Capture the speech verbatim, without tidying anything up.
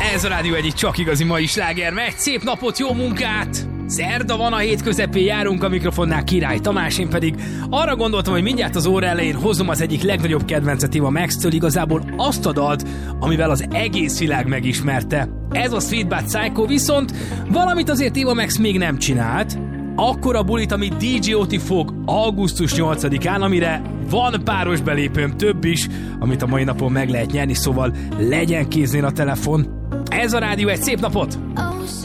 Ez a Rádió egyik csak igazi mai sláger megy. Szép napot, jó munkát! Szerda van, a hét közepén járunk, a mikrofonnál Király Tamás, én pedig arra gondoltam, hogy mindjárt az óra elején hozom az egyik legnagyobb kedvencet Eva Max-től, igazából azt a dalt, amivel az egész világ megismerte. Ez a Sweet But Psycho, viszont valamit azért Eva Max még nem csinált. Akkora bulit, amit dé jé Oti fog augusztus nyolcadikán, amire van páros belépőm, több is, amit a mai napon meg lehet nyerni, szóval legyen kéznél a telefon. Ez a Rádió egy, szép napot!